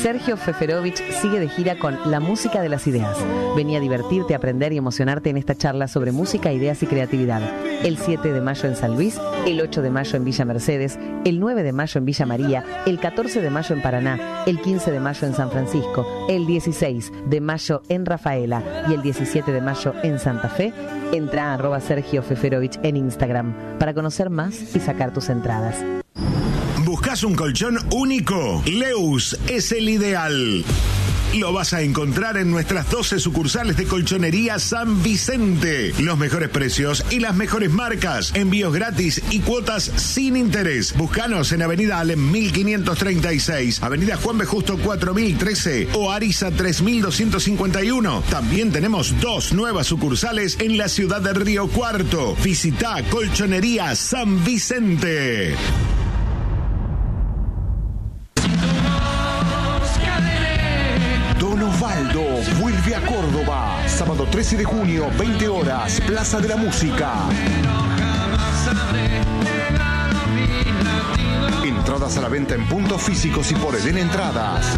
Sergio Feferovich sigue de gira con La Música de las Ideas. Vení a divertirte, aprender y emocionarte en esta charla sobre música, ideas y creatividad. El 7 de mayo en San Luis, el 8 de mayo en Villa Mercedes, el 9 de mayo en Villa María, el 14 de mayo en Paraná, el 15 de mayo en San Francisco, el 16 de mayo en Rafaela y el 17 de mayo en Santa Fe. Entra a @Sergio Feferovich en Instagram para conocer más y sacar tus entradas. ¿Buscas un colchón único? Leus es el ideal. Lo vas a encontrar en nuestras 12 sucursales de Colchonería San Vicente. Los mejores precios y las mejores marcas. Envíos gratis y cuotas sin interés. Búscanos en Avenida Alem 1536, Avenida Juan B. Justo 4013 o Ariza 3251. También tenemos 2 nuevas sucursales en la ciudad de Río Cuarto. Visita Colchonería San Vicente. Osvaldo vuelve a Córdoba, sábado 13 de junio, 20 horas, Plaza de la Música. Entradas a la venta en puntos físicos y por Eden Entradas.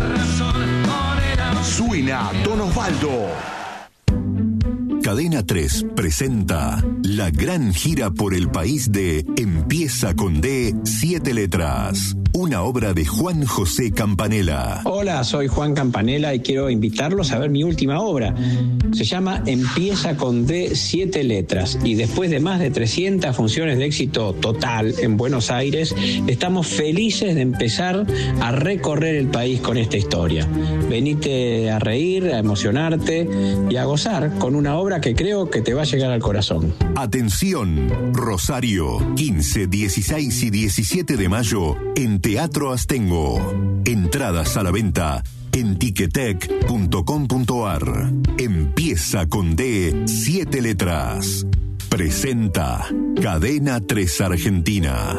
Suena Don Osvaldo. Cadena 3 presenta la gran gira por el país de Empieza con D, 7 letras. Una obra de Juan José Campanella. Hola, soy Juan Campanella y quiero invitarlos a ver mi última obra. Se llama Empieza con D, 7 letras. Y después de más de 300 funciones de éxito total en Buenos Aires, estamos felices de empezar a recorrer el país con esta historia. Venite a reír, a emocionarte y a gozar con una obra que creo que te va a llegar al corazón. Atención, Rosario, 15, 16 y 17 de mayo en Teatro Astengo. Entradas a la venta en tiquetec.com.ar. Empieza con D, 7 letras. Presenta Cadena 3 Argentina.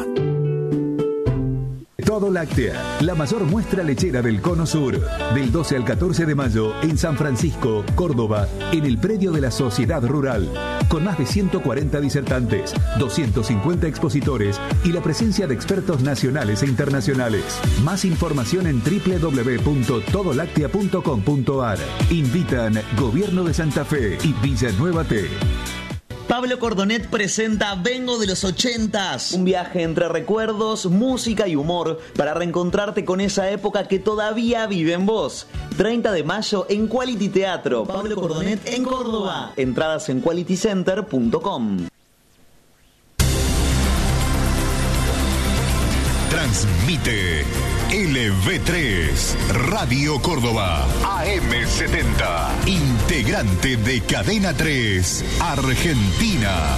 Todo Láctea, la mayor muestra lechera del Cono Sur, del 12 al 14 de mayo en San Francisco, Córdoba, en el predio de la Sociedad Rural, con más de 140 disertantes, 250 expositores y la presencia de expertos nacionales e internacionales. Más información en www.todolactea.com.ar. Invitan Gobierno de Santa Fe y Villanueva T. Pablo Cordonet presenta Vengo de los 80s, un viaje entre recuerdos, música y humor para reencontrarte con esa época que todavía vive en vos. 30 de mayo en Quality Teatro, Pablo Cordonet en Córdoba. Entradas en qualitycenter.com. Transmite LV3 Radio Córdoba AM70, integrante de Cadena 3 Argentina.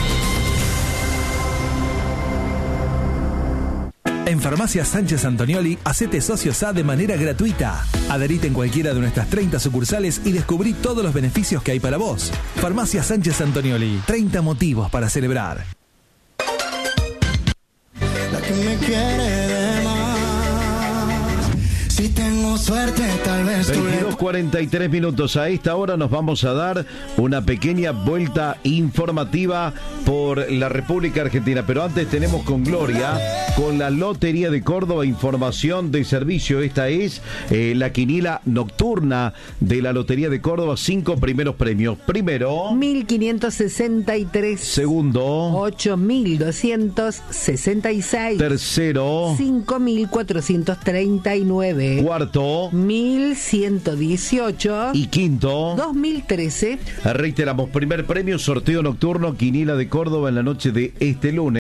En Farmacia Sánchez Antonioli, hacete socio SA de manera gratuita. Adherite en cualquiera de nuestras 30 sucursales y descubrí todos los beneficios que hay para vos. Farmacia Sánchez Antonioli, 30 motivos para celebrar. La que me quiere de más. Si tengo suerte, tal vez 22:43 minutos. A esta hora nos vamos a dar una pequeña vuelta informativa por la República Argentina. Pero antes tenemos con Gloria, con la Lotería de Córdoba, información de servicio. Esta es la quiniela nocturna de la Lotería de Córdoba. 5 primeros premios. Primero, 1.563. Segundo, 8.266. Tercero, 5.439. Cuarto, 1.118. Y quinto, 2013. Reiteramos, primer premio, sorteo nocturno, quiniela de Córdoba en la noche de este lunes.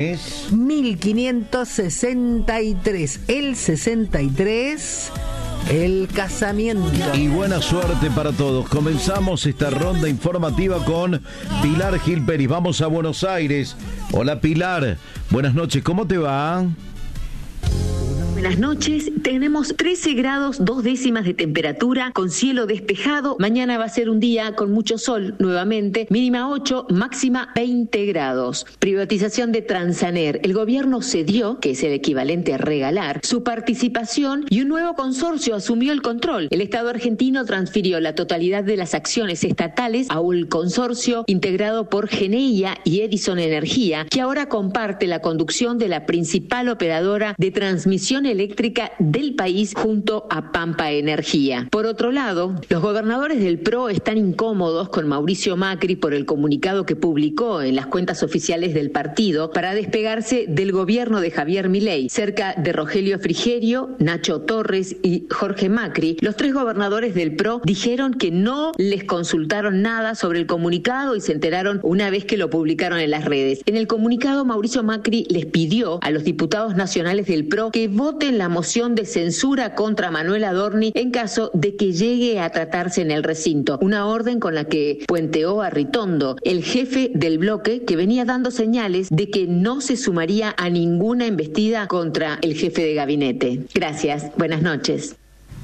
1.563. El 63. El casamiento. Y buena suerte para todos. Comenzamos esta ronda informativa con Pilar Gil Pérez. Vamos a Buenos Aires. Hola Pilar, buenas noches, ¿cómo te va? Buenas noches, tenemos 13 grados 2 décimas de temperatura con cielo despejado. Mañana va a ser un día con mucho sol nuevamente, mínima 8, máxima 20 grados. Privatización de Transaner. El gobierno cedió, que es el equivalente a regalar, su participación y un nuevo consorcio asumió el control. El Estado argentino transfirió la totalidad de las acciones estatales a un consorcio integrado por Geneia y Edison Energía, que ahora comparte la conducción de la principal operadora de transmisión eléctrica del país junto a Pampa Energía. Por otro lado, los gobernadores del PRO están incómodos con Mauricio Macri por el comunicado que publicó en las cuentas oficiales del partido para despegarse del gobierno de Javier Milei. Cerca de Rogelio Frigerio, Nacho Torres y Jorge Macri, los 3 gobernadores del PRO dijeron que no les consultaron nada sobre el comunicado y se enteraron una vez que lo publicaron en las redes. En el comunicado, Mauricio Macri les pidió a los diputados nacionales del PRO que voten la moción de censura contra Manuel Adorni en caso de que llegue a tratarse en el recinto. Una orden con la que puenteó a Ritondo, el jefe del bloque, que venía dando señales de que no se sumaría a ninguna embestida contra el jefe de gabinete. Gracias. Buenas noches.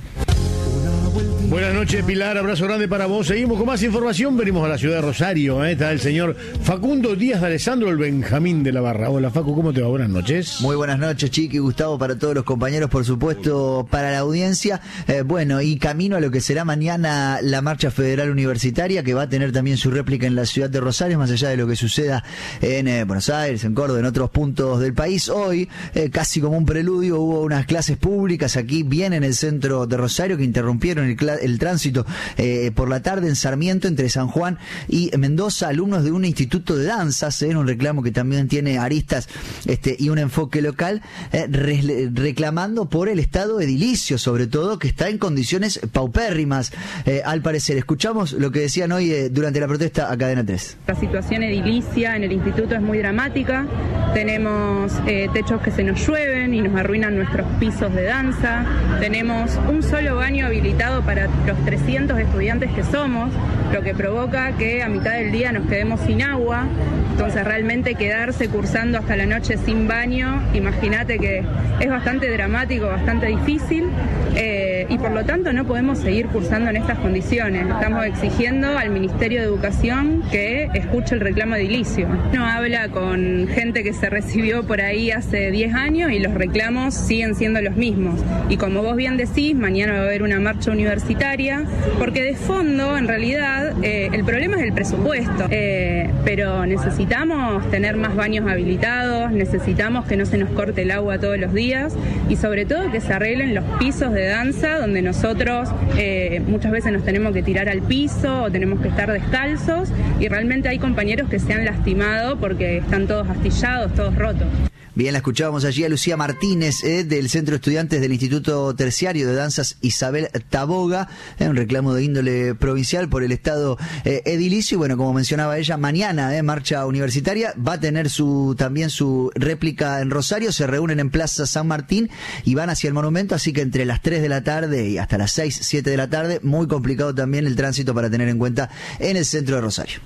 Buenas noches, Pilar, abrazo grande para vos. Seguimos con más información, venimos a la ciudad de Rosario, está el señor Facundo Díaz de Alessandro, el Benjamín de la Barra. Hola, Facu, ¿cómo te va? Buenas noches. Muy buenas noches, Chiqui, Gustavo, para todos los compañeros, por supuesto, para la audiencia. Bueno, y camino a lo que será mañana la Marcha Federal Universitaria, que va a tener también su réplica en la ciudad de Rosario, más allá de lo que suceda en Buenos Aires, en Córdoba, en otros puntos del país. Hoy, casi como un preludio, hubo unas clases públicas aquí bien en el centro de Rosario que interrumpieron el tránsito por la tarde en Sarmiento entre San Juan y Mendoza. Alumnos de un instituto de danzas, un reclamo que también tiene aristas y un enfoque local, reclamando por el estado edilicio, sobre todo, que está en condiciones paupérrimas, al parecer. Escuchamos lo que decían hoy durante la protesta a Cadena 3. La situación edilicia en el instituto es muy dramática. Tenemos techos que se nos llueven y nos arruinan nuestros pisos de danza. Tenemos un solo baño habilitado para los 300 estudiantes que somos, lo que provoca que a mitad del día nos quedemos sin agua. Entonces realmente quedarse cursando hasta la noche sin baño, imagínate que es bastante dramático, bastante difícil, y por lo tanto no podemos seguir cursando en estas condiciones. Estamos exigiendo al Ministerio de Educación que escuche el reclamo edilicio. Uno habla con gente que se recibió por ahí hace 10 años y los reclamos siguen siendo los mismos. Y como vos bien decís, mañana va a haber una marcha universitaria, porque de fondo, en realidad, el problema es el presupuesto, pero necesitamos tener más baños habilitados, necesitamos que no se nos corte el agua todos los días y sobre todo que se arreglen los pisos de danza donde nosotros muchas veces nos tenemos que tirar al piso o tenemos que estar descalzos y realmente hay compañeros que se han lastimado porque están todos astillados, todos rotos. Bien, la escuchábamos allí a Lucía Martínez, del Centro de Estudiantes del Instituto Terciario de Danzas Isabel Taboga, un reclamo de índole provincial por el estado edilicio. Y bueno, como mencionaba ella, mañana marcha universitaria, va a tener también su réplica en Rosario. Se reúnen en Plaza San Martín y van hacia el monumento, así que entre las 3 de la tarde y hasta las 6, 7 de la tarde, muy complicado también el tránsito para tener en cuenta en el centro de Rosario.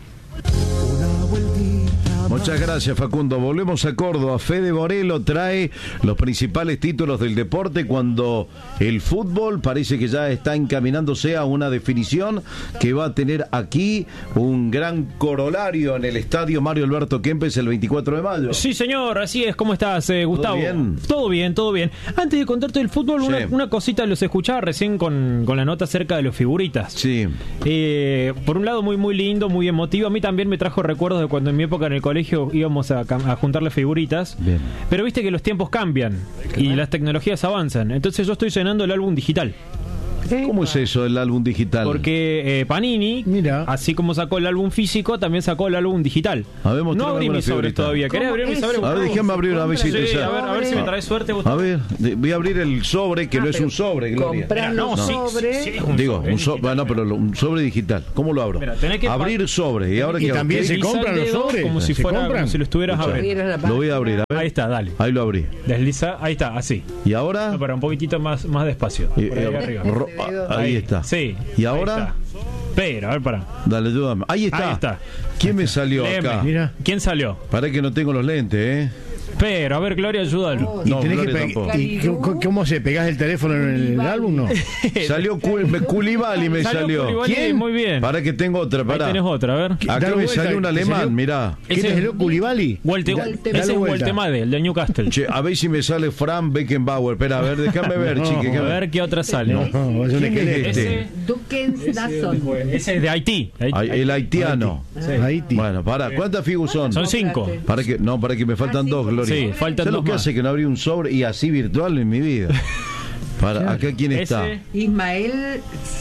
Muchas gracias, Facundo. Volvemos a Córdoba. Fede Borello trae los principales títulos del deporte cuando el fútbol parece que ya está encaminándose a una definición que va a tener aquí un gran corolario en el estadio Mario Alberto Kempes el 24 de mayo. Sí, señor, así es. ¿Cómo estás, Gustavo? ¿Todo bien? Todo bien, todo bien. Antes de contarte del fútbol, sí, una cosita, los escuchaba recién con la nota acerca de los figuritas. Sí. Por un lado, muy, muy lindo, muy emotivo. A mí también me trajo recuerdos de cuando en mi época en el colegio íbamos a juntar las figuritas. Bien. Pero viste que los tiempos cambian y las tecnologías avanzan. Entonces yo estoy llenando el álbum digital. ¿Cómo es eso, el álbum digital? Porque Panini, mira, así como sacó el álbum físico, también sacó el álbum digital. No abrí mis sobres todavía. ¿Querés abrir mis sobres? A ver, déjame abrir una visita. Sí, a ver si me traes suerte. A ver, voy a abrir el sobre, que no es un sobre, Gloria. Comprar los sobres. Sí, digo, un sobre, no, pero un sobre digital. ¿Cómo lo abro? Mira, que abrir sobre. Y ahora que también se compran los sobres. Como si fuera, como si lo estuvieras abriendo. Lo voy a abrir, a ver. Ahí está, dale. Ahí lo abrí. Desliza, ahí está, así. ¿Y ahora? No, para un poquitito más despacio. Por ahí arriba. Ahí está. Sí. ¿Y ahora? Pero, a ver, para. Dale, ayúdame. Ahí está. Ahí está. ¿Quién me salió acá? Mira. ¿Quién salió? Para que no tengo los lentes, Pero, a ver, Gloria, ayúdalo. No, tenés Gloria que tampoco. ¿Y cómo se pegás el teléfono en el álbum? No. Salió Culibali, me salió. ¿Quién? Muy bien. Para que tengo otra, para. Ahí tenés otra, a ver. Acá me salió un alemán, mirá. ¿Quién es el Culibali? Ese es Woltemade, el de Newcastle. Che, a ver si me sale Fran Beckenbauer. Espera, a ver, déjame ver, chique. A ver qué otra sale. ¿Quién es este? Dukens Dasson. Ese es de Haití. El haitiano. Haití. Bueno, para. ¿Cuántas figuras son? Son 5. Para que me faltan 2, Gloria. Gloria? Sí, faltan ¿Sabes lo dos que más. hace que no abrí un sobre y así virtual en mi vida? Acá, ¿quién está? Ismael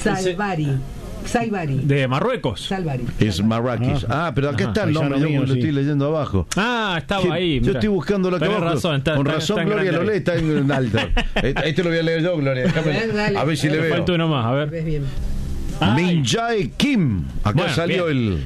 Saibari. De Marruecos. Salvari. Es Marrakech. Pero acá está el nombre, yo lo estoy leyendo abajo. Estaba ahí. Yo estoy buscándolo acá abajo. Con razón, Gloria lo lee, está en alta. Este lo voy a leer yo, Gloria. Déjame, a ver si le veo. Falta uno más, a ver. Ves bien. Min Jae Kim. Acá Bueno, salió bien.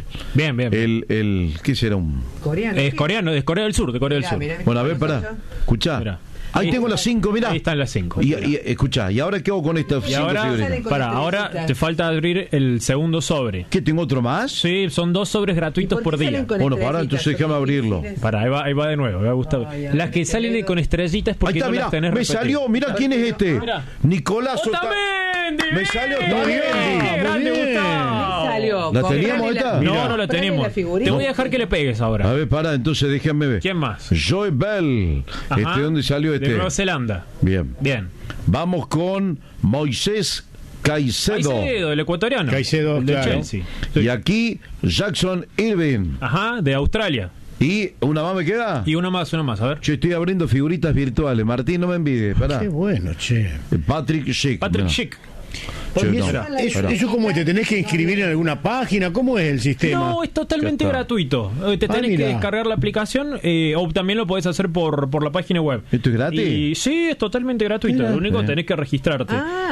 el ¿qué será? Coreano. Es coreano, es Corea del Sur, de Corea del Sur. Bueno, a ver, pará. Escuchá. Mirá. Ahí tengo las 5, mirá. Ahí están las 5. Y escuchá, ¿y ahora qué hago con estas 5 figuritas? Ahora te falta abrir el segundo sobre. ¿Qué, tengo otro más? Sí, son 2 sobres gratuitos por día. Bueno, pará, entonces déjame abrirlo. Ahí va de nuevo, me va a gustar. Las que salen con estrellitas es porque ahí está, no mirá, las tenés me repetidas. salió, mirá quién es este. Mirá. Nicolás Otamendi. Me salió Muy Otamendi. bien, grande Gustavo. Salió. ¿La teníamos esta? No la tenemos. Te voy a dejar que le pegues ahora. A ver, pará, entonces déjame ver. ¿Quién más? Joy Bell. Ajá. ¿Dónde salió este? De Nueva Zelanda. Bien. Vamos con Moisés Caicedo, el ecuatoriano. Caicedo, el de claro. Chelsea. Y aquí Jackson Irving. Ajá, de Australia. ¿Y una más me queda? Y una más, a ver. Yo estoy abriendo figuritas virtuales. Martín, no me envidies, pará. Qué bueno, che. Patrick Schick. Patrick Schick. Che, Oye, no. eso como te tenés que inscribir en alguna página, ¿cómo es el sistema? No, es totalmente gratuito. Te tenés que descargar la aplicación o también lo podés hacer por la página web. ¿Esto es gratis? Y sí, es totalmente gratuito. Mira. Lo único que tenés que registrarte.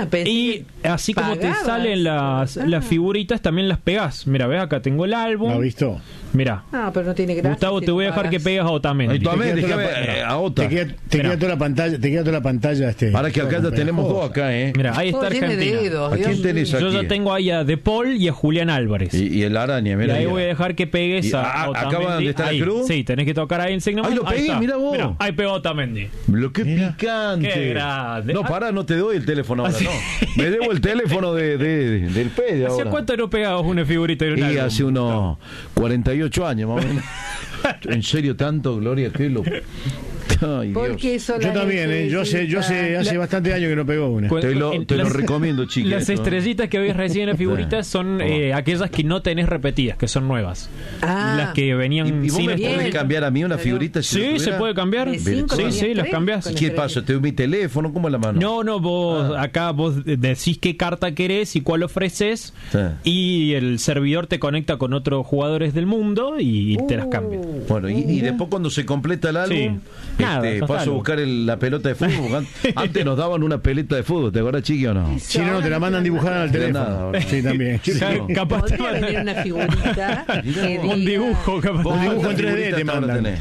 Y así como te salen las figuritas, también las pegás. Mira, ves, acá tengo el álbum. ¿Lo has visto? Mira. Pero no tiene gracia. Gustavo, te voy a dejar que pegas a Otamendi. A Ota. Te queda toda la pantalla, Para que acá ya tenemos dos acá, Mira, ahí está Argentina. ¿A quién tenés aquí? Yo ya tengo ahí a De Paul y a Julián Álvarez. Y el Araña, mira. Y ahí voy a dejar que pegues a Otamendi. ¿Acá donde está ahí. la cruz? Sí, tenés que tocar ahí en signo. Ahí lo pegué, está. mira vos. Mirá, ahí pegó Otamendi. Lo que picante. Qué grande. No, pará, no te doy el teléfono ahora, no. Me debo el teléfono del PED ahora. ¿Hace cuánto no pegabas una figurita de un álbum? Hace unos 48 años más o menos. ¿En serio tanto, Gloria? ¿Qué lo...? Ay, Dios. Yo también, yo sé, hace bastante años que no pegó una. Te lo recomiendo, chicos. Las estrellitas que ves recién en las figuritas son aquellas que no tenés repetidas, que son nuevas. Las que venían ¿Y vos sin me podés cambiar a mí una figurita? Sí, se puede cambiar. Sí, las cambias. ¿Qué pasa? ¿Te doy mi teléfono? ¿Cómo es la mano? No, vos acá vos decís qué carta querés y cuál ofreces y el servidor te conecta con otros jugadores del mundo y te las cambia. Bueno, y después cuando se completa el álbum, paso a buscar la pelota de fútbol. Antes nos daban una pelota de fútbol, ¿te acuerdas, Chiqui, o no? Si no, te la mandan dibujada al teléfono. Sí, también. Capaz te Podría venir una figurita. un dibujo, capaz. Un dibujo en 3D te mandan.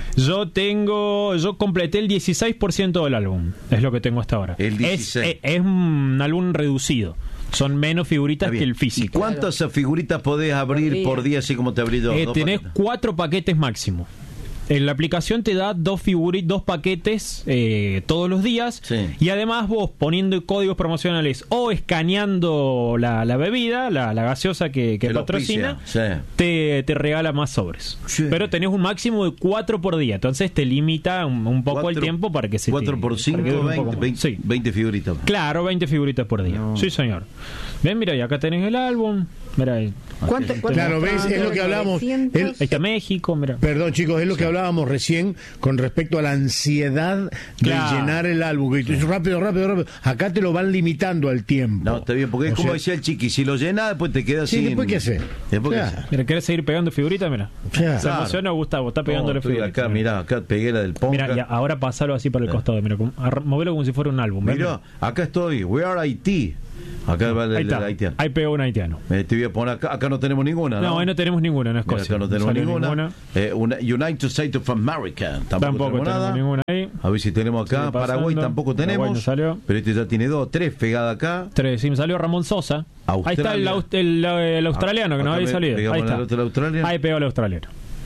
Yo completé el 16% del álbum. Es lo que tengo hasta ahora. El 16. Es un álbum reducido. Son menos figuritas que el físico. ¿Y cuántas figuritas podés abrir por día, así como te abrí dos? Tenés 4 paquetes máximo. En la aplicación te da 2 paquetes todos los días y además vos poniendo códigos promocionales o escaneando la bebida, la gaseosa que patrocina, te regala más sobres. Pero tenés un máximo de 4 por día, entonces te limita un poco el tiempo para que se 4 por 5, 20 figuritas. Claro, 20 figuritas por día. Sí, señor. Ven, mira, y acá tenés el álbum. Mira ahí. ¿Cuánto claro, ves, es lo que hablábamos. Ahí está México, mira. Perdón, chicos, es lo que hablábamos recién con respecto a la ansiedad de llenar el álbum. Que rápido. Acá te lo van limitando al tiempo. No, está bien, porque es como decía el Chiqui, si lo llenas, después te quedas sin... ¿Después qué hacer? Mira, ¿querés seguir pegando figuritas? Mira. Se emociona, Gustavo, está pegando la figurita. Acá, mira, acá pegué la del Ponca. Mira, y ahora pasalo así para el costado, mira, movelo como si fuera un álbum. Mira, acá estoy, We Are Haití. Acá va el haitiano. Ahí pegó un haitiano. Te voy a poner acá no tenemos ninguna, ¿no? No, ahí no tenemos ninguna, no es cosa. Acá no tenemos ninguna. United States of America, tampoco tenemos ninguna ahí. A ver si tenemos acá. Paraguay tampoco tenemos. Salió. Pero este ya tiene 3 pegadas acá. 3, sí, me salió Ramón Sosa. Australia. Ahí está el australiano que no había salido. Ahí está. Ahí pegó el australiano.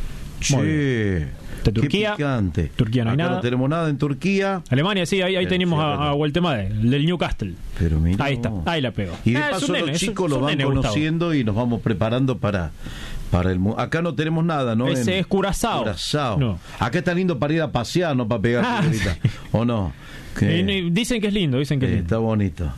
De Turquía. Turquía no hay nada. No tenemos nada en Turquía. Alemania, sí, ahí tenemos a Gualtemade, el del Newcastle. Pero mira. Ahí está, ahí la pegó. Y de paso los chicos lo van conociendo y nos vamos preparando para el mundo. Acá no tenemos nada, ¿no? Ese es Curazao. No. Acá está lindo para ir a pasear, no para pegar figuritas. ¿O no? Dicen que es lindo, Está bonito.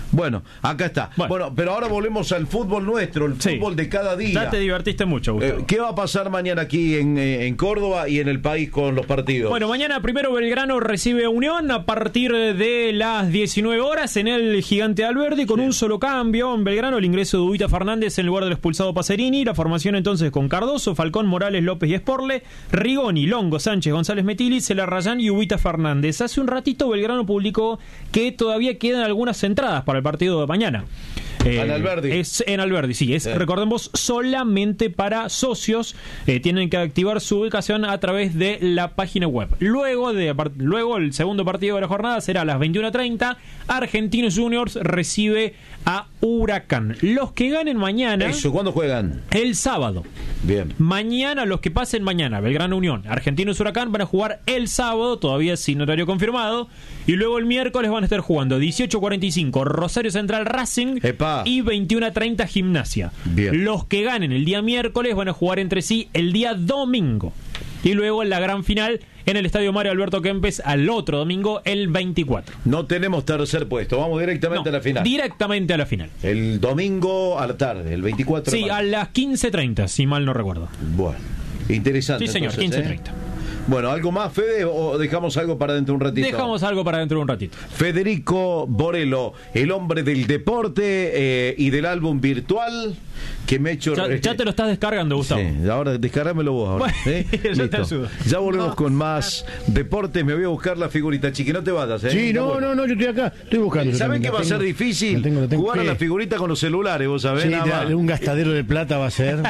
Bueno, acá está. Bueno, pero ahora volvemos al fútbol nuestro, el fútbol de cada día. Ya te divertiste mucho, Gustavo. ¿Qué va a pasar mañana aquí en Córdoba y en el país con los partidos? Bueno, mañana primero Belgrano recibe a Unión a partir de las 19 horas en el Gigante Alberdi con un solo cambio. En Belgrano el ingreso de Ubita Fernández en lugar del expulsado Pacerini. La formación entonces con Cardoso, Falcón, Morales, López y Esporle, Rigoni, Longo, Sánchez, González Metili, Celarrayán y Ubita Fernández. Hace un ratito Belgrano publicó que todavía quedan algunas entradas para el partido de mañana. En Alberdi. Es en Alberdi, sí. Recordemos, solamente para socios. Tienen que activar su ubicación a través de la página web. Luego el segundo partido de la jornada será a las 21:30. Argentinos Juniors recibe a Huracán. Los que ganen mañana... Eso, ¿cuándo juegan? El sábado. Bien. Mañana, los que pasen mañana, Belgrano Unión, Argentinos Huracán, van a jugar el sábado, todavía sin horario confirmado. Y luego el miércoles van a estar jugando 18:45 Rosario Central Racing. Epa. Y 21:30 Gimnasia. Bien. Los que ganen el día miércoles van a jugar entre sí el día domingo. Y luego en la gran final en el Estadio Mario Alberto Kempes al otro domingo, el 24. No tenemos tercer puesto, vamos directamente a la final. Directamente a la final. El domingo a la tarde, el 24 de Sí, marzo. a las 15:30, si mal no recuerdo. Bueno, interesante. Sí, señor, entonces, 15:30. Bueno, ¿algo más, Fede, o dejamos algo para dentro de un ratito? Dejamos algo para dentro de un ratito. Federico Borello, el hombre del deporte y del álbum virtual que me he hecho... Ya te lo estás descargando, Gustavo. Sí, ahora descargámelo vos. Ahora, bueno, yo te Listo. ayudo. Ya volvemos con más deportes. Me voy a buscar la figurita, Chiqui, no te vayas. Sí, no, yo estoy acá, estoy buscando. ¿Saben que va a ser difícil jugar a la figurita con los celulares, vos sabés? Sí, nada más. un gastadero de plata va a ser.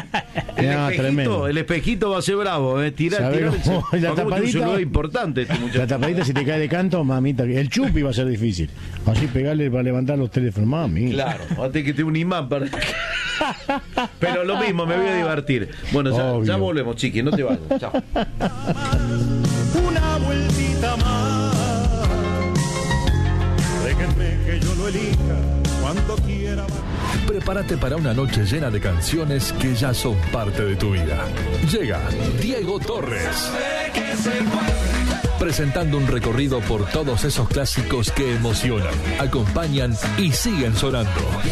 El espejito va a ser bravo, tirar la tapadita importante este muchacho. La tapadita, si te cae de canto, mamita. El chupi va a ser difícil. Así pegarle para levantar los teléfonos, mami. Claro, antes que tenga un imán para... Pero lo mismo, me voy a divertir. Bueno, ya volvemos, Chiqui, no te vayas. Chao. Una vueltita más. Déjenme que yo lo elija cuando quiera. Prepárate para una noche llena de canciones que ya son parte de tu vida. Llega Diego Torres, presentando un recorrido por todos esos clásicos que emocionan, acompañan y siguen sonando.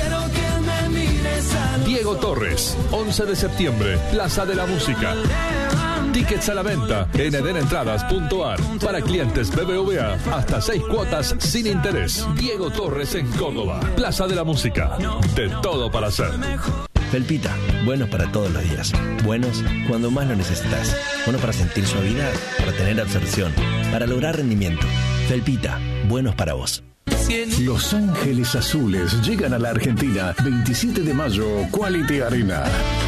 Diego Torres, 11 de septiembre, Plaza de la Música. Tickets a la venta en edenentradas.ar. Para clientes BBVA, hasta 6 cuotas sin interés. Diego Torres en Córdoba, Plaza de la Música. De todo para hacer. Felpita, buenos para todos los días. Buenos cuando más lo necesitas. Buenos para sentir suavidad, para tener absorción, para lograr rendimiento. Felpita, buenos para vos. Los Ángeles Azules llegan a la Argentina 27 de mayo, Quality Arena.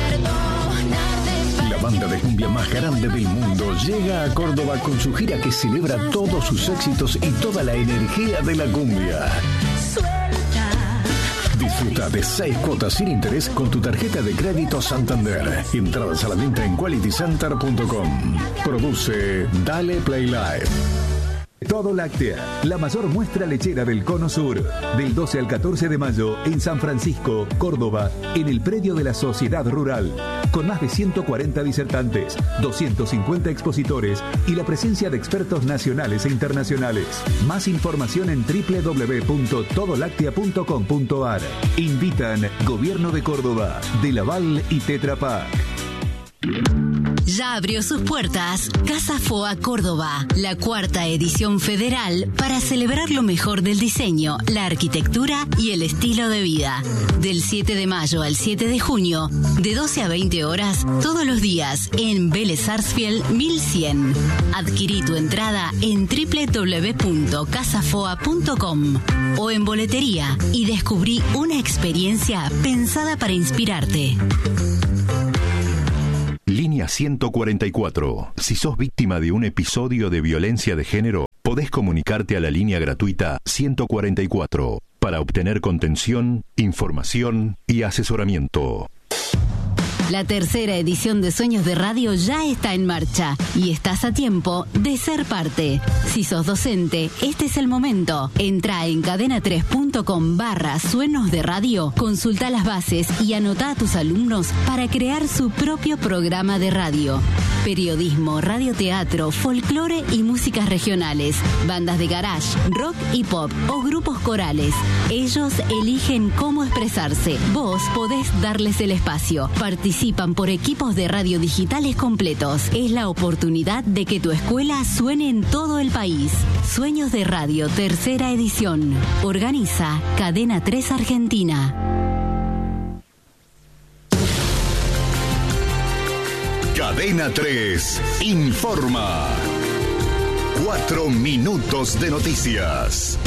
La banda de cumbia más grande del mundo llega a Córdoba con su gira que celebra todos sus éxitos y toda la energía de la cumbia. Disfruta de 6 cuotas sin interés con tu tarjeta de crédito Santander. Entradas a la venta en qualitycenter.com. Produce Dale Play Live. Todo Láctea, la mayor muestra lechera del Cono Sur, del 12 al 14 de mayo en San Francisco, Córdoba, en el predio de la Sociedad Rural, con más de 140 disertantes, 250 expositores y la presencia de expertos nacionales e internacionales. Más información en www.todolactea.com.ar. Invitan Gobierno de Córdoba, De Laval y Tetra Pak. Ya abrió sus puertas Casa Foa Córdoba, la 4ª edición federal para celebrar lo mejor del diseño, la arquitectura y el estilo de vida. Del 7 de mayo al 7 de junio, de 12 a 20 horas, todos los días en Vélez Sarsfield 1100. Adquirí tu entrada en www.casafoa.com o en boletería y descubrí una experiencia pensada para inspirarte. Línea 144. Si sos víctima de un episodio de violencia de género, podés comunicarte a la línea gratuita 144 para obtener contención, información y asesoramiento. La tercera edición de Sueños de Radio ya está en marcha y estás a tiempo de ser parte. Si sos docente, este es el momento. Entra en cadena3.com/Sueños de Radio, consulta las bases y anota a tus alumnos para crear su propio programa de radio. Periodismo, radioteatro, folclore y músicas regionales, bandas de garage, rock y pop o grupos corales. Ellos eligen cómo expresarse. Vos podés darles el espacio. Participan por equipos de radio digitales completos. Es la oportunidad de que tu escuela suene en todo el país. Sueños de Radio, tercera edición. Organiza Cadena 3 Argentina. Cadena 3 informa. 4 minutos de noticias.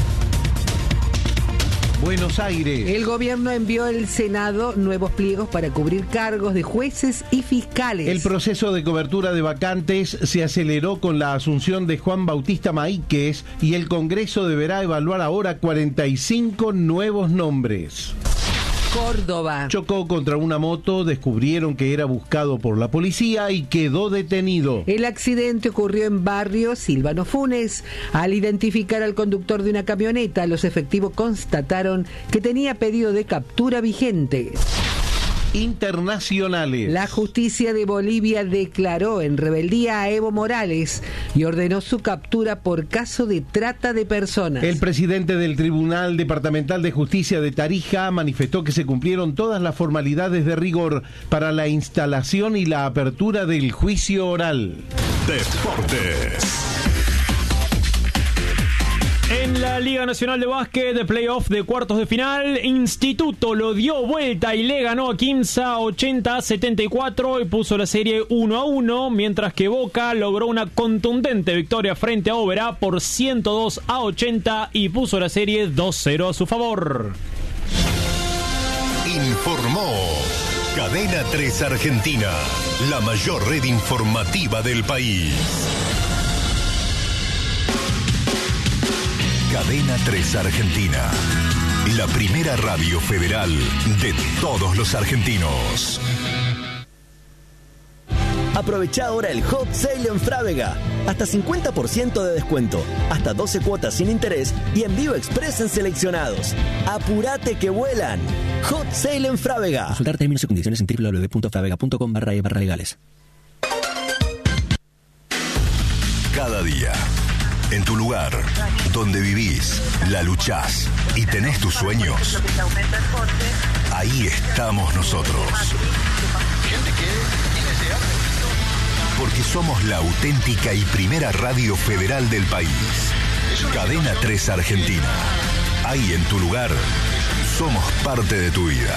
Buenos Aires. El gobierno envió al Senado nuevos pliegos para cubrir cargos de jueces y fiscales. El proceso de cobertura de vacantes se aceleró con la asunción de Juan Bautista Maíquez y el Congreso deberá evaluar ahora 45 nuevos nombres. Córdoba. Chocó contra una moto, descubrieron que era buscado por la policía y quedó detenido. El accidente ocurrió en barrio Silvano Funes. Al identificar al conductor de una camioneta, los efectivos constataron que tenía pedido de captura vigente. Internacionales. La justicia de Bolivia declaró en rebeldía a Evo Morales y ordenó su captura por caso de trata de personas. El presidente del Tribunal Departamental de Justicia de Tarija manifestó que se cumplieron todas las formalidades de rigor para la instalación y la apertura del juicio oral. Deportes. En la Liga Nacional de Básquet, de playoff de cuartos de final, Instituto lo dio vuelta y le ganó a Quimsa 80-74 y puso la serie 1-1, mientras que Boca logró una contundente victoria frente a Oberá por 102-80 y puso la serie 2-0 a su favor. Informó Cadena 3 Argentina, la mayor red informativa del país. Cadena 3 Argentina, la primera radio federal de todos los argentinos. Aprovecha ahora el Hot Sale en Frávega. Hasta 50% de descuento, hasta 12 cuotas sin interés y envío express en seleccionados. ¡Apurate que vuelan! Hot Sale en Frávega. Consultar términos y condiciones en www.fravega.com/legales. Cada día, en tu lugar, donde vivís, la luchás y tenés tus sueños, ahí estamos nosotros. Porque somos la auténtica y primera radio federal del país. Cadena 3 Argentina. Ahí en tu lugar, somos parte de tu vida.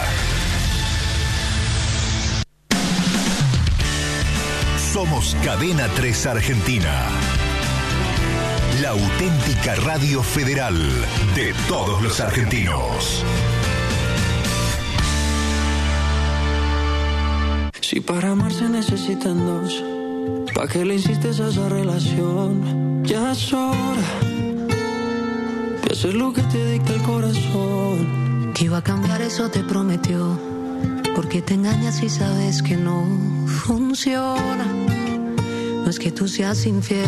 Somos Cadena 3 Argentina. La auténtica radio federal de todos los argentinos. Si para amar se necesitan dos, ¿pa' qué le insistes a esa relación? Ya es hora de hacer lo que te dicta el corazón. Que iba a cambiar, eso te prometió. Porque te engañas y sabes que no funciona. No es que tú seas infiel.